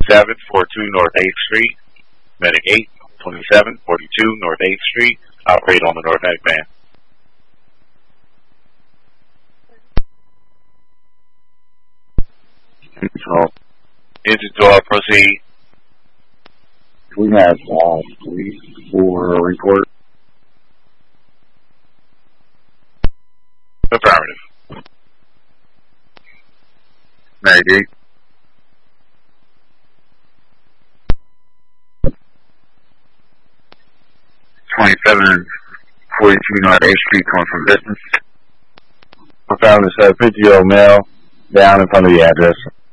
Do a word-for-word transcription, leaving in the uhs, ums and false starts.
twenty-seven forty-two North eighth Street. Medic eight, twenty-seven forty-two North eighth Street. Operate on the North Medic band. Control. Engine twelve, proceed. We have uh, three, four report. Affirmative. Medic eight. twenty-seven forty-two North eighth Street, coming from business. I found this uh, fifty-year-old male down in front of the address.